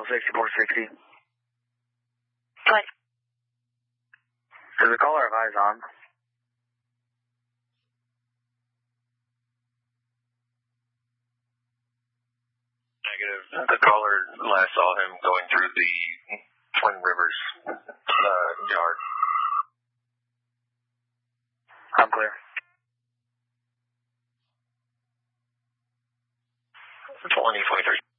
6460. What? Does the caller have eyes on? Negative. The caller last saw him going through the Twin Rivers yard. I'm clear. 2023.